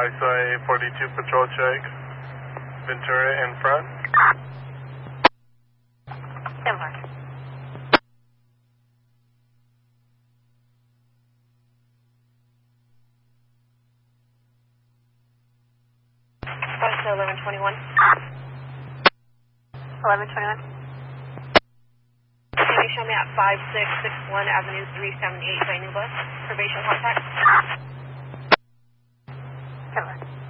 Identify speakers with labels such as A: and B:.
A: ISA 42 patrol check. Ventura in front.
B: Similar. ISA 1121. 1121. Can you show me at 5661 Avenue 378 by New Bus? Probation contact. Similar.